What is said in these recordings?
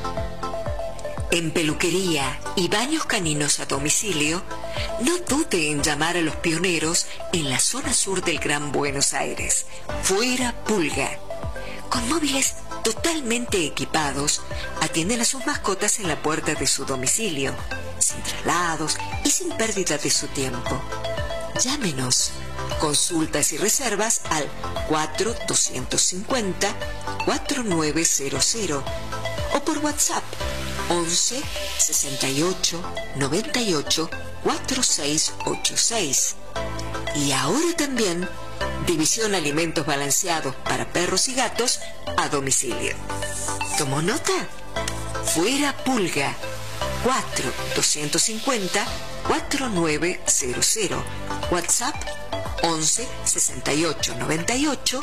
En peluquería y baños caninos a domicilio, no dude en llamar a los pioneros en la zona sur del Gran Buenos Aires. Fuera Pulga. Con móviles totalmente equipados, atienden a sus mascotas en la puerta de su domicilio, sin traslados y sin pérdida de su tiempo. Llámenos. Consultas y reservas al 4250-4900 o por WhatsApp 11 68 98 4686. Y ahora también División Alimentos Balanceados para perros y gatos a domicilio. ¿Tomó nota? Fuera Pulga. 4250-4900. WhatsApp 11 68 98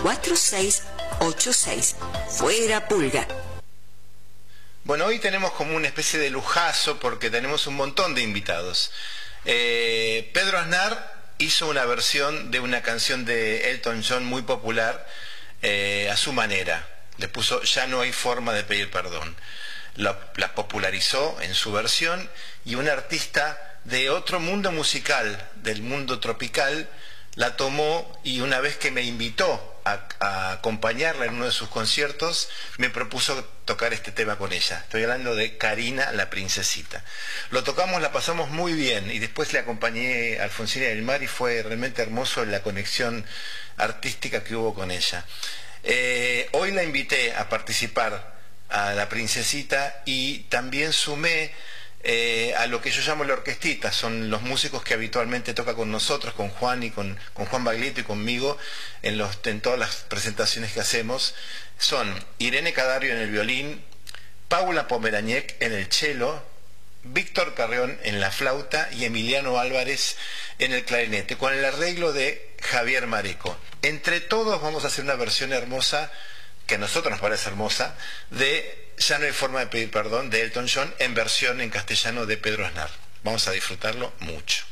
4686. Fuera Pulga. Bueno, hoy tenemos como una especie de lujazo porque tenemos un montón de invitados. Pedro Aznar hizo una versión de una canción de Elton John muy popular a su manera. Le puso Ya no hay forma de pedir perdón. La popularizó en su versión y un artista de otro mundo musical, del mundo tropical, la tomó y una vez que me invitó a acompañarla en uno de sus conciertos, me propuso tocar este tema con ella. Estoy hablando de Karina la Princesita. Lo tocamos, la pasamos muy bien y después le acompañé a Alfonsina del Mar y fue realmente hermoso la conexión artística que hubo con ella. Hoy la invité a participar a la Princesita y también sumé a lo que yo llamo la orquestita. Son los músicos que habitualmente toca con nosotros, con Juan y con Juan Baglietto y conmigo en todas las presentaciones que hacemos. Son Irene Cadario en el violín, Paula Pomerañek en el cello, Víctor Carrión en la flauta y Emiliano Álvarez en el clarinete, con el arreglo de Javier Mareco. Entre todos vamos a hacer una versión hermosa, que a nosotros nos parece hermosa, de Ya no hay forma de pedir perdón, de Elton John, en versión en castellano de Pedro Aznar. Vamos a disfrutarlo mucho.